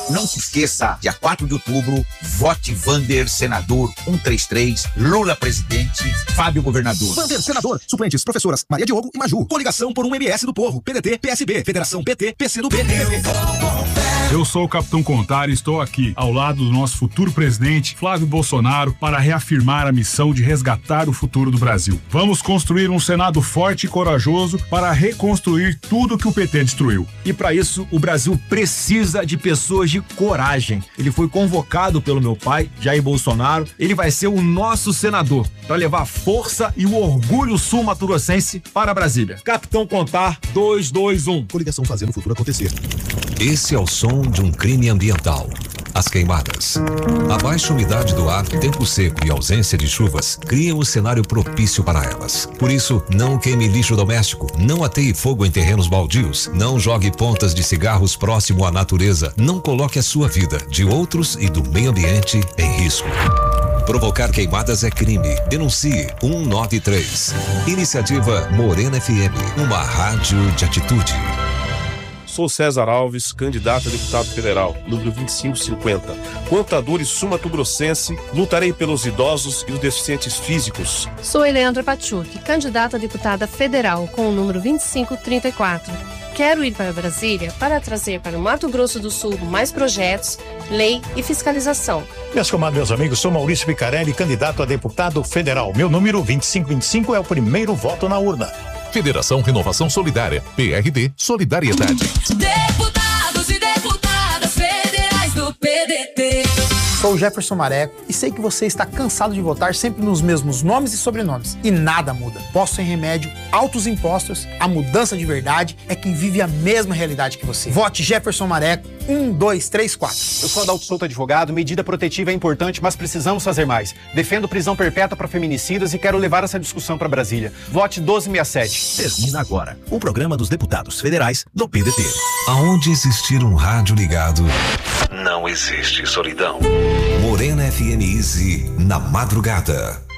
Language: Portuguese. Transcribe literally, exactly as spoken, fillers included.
Não se esqueça, dia quatro de outubro, vote Vander, senador, cento e trinta e três, Lula presidente, Fábio governador. Vander, senador, suplentes, professoras Maria Diogo e Maju. Coligação por um M S do Povo, P D T, P S B, Federação P T, P C do B. Eu sou o Capitão Contar e estou aqui, ao lado do nosso futuro presidente, Flávio Bolsonaro, para reafirmar a missão de resgatar o futuro do Brasil. Vamos construir um Senado forte e corajoso para reconstruir tudo que o P T destruiu. E para isso, o Brasil precisa de pessoas de coragem. Ele foi convocado pelo meu pai, Jair Bolsonaro. Ele vai ser o nosso senador para levar a força e o orgulho sul-mato-grossense para Brasília. Capitão Contar dois dois um. Coligação fazendo o futuro acontecer. Esse é o som de um crime ambiental. As queimadas. A baixa umidade do ar, tempo seco e ausência de chuvas criam o cenário propício para elas. Por isso, não queime lixo doméstico, não ateie fogo em terrenos baldios, não jogue pontas de cigarros próximo à natureza, não coloque a sua vida, de outros e do meio ambiente em risco. Provocar queimadas é crime. Denuncie um nove três. Iniciativa Morena F M, uma rádio de atitude. Sou César Alves, candidato a deputado federal, número vinte e cinco cinquenta. Contador e sul-mato-grossense, lutarei pelos idosos e os deficientes físicos. Sou Eleandra Pachuc, candidata a deputada federal, com o número vinte e cinco trinta e quatro. Quero ir para Brasília para trazer para o Mato Grosso do Sul mais projetos, lei e fiscalização. Meus comadres, meus amigos, sou Maurício Picarelli, candidato a deputado federal. Meu número vinte e cinco vinte e cinco é o primeiro voto na urna. Federação Renovação Solidária, P R D Solidariedade. Deputados e deputadas federais do P D T. Sou o Jefferson Mareco e sei que você está cansado de votar sempre nos mesmos nomes e sobrenomes. E nada muda. Posto sem remédio, altos impostos, a mudança de verdade é quem vive a mesma realidade que você. Vote Jefferson Mareco, um, dois, três, quatro. Eu sou Adalto Souto, advogado. Medida protetiva é importante, mas precisamos fazer mais. Defendo prisão perpétua para feminicidas e quero levar essa discussão para Brasília. Vote doze sessenta e sete. Termina agora o programa dos deputados federais do P D T. Aonde existir um rádio ligado, não existe solidão. Morena F M Easy na madrugada.